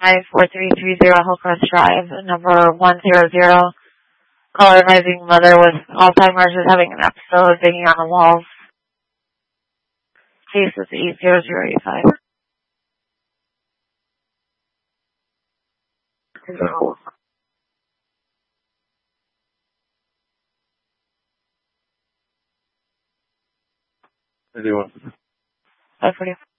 4330 Hillcrest Drive, number 100. Caller advising mother with Alzheimer's is having an episode of banging on the walls. Case is 80085. What do you want? 540.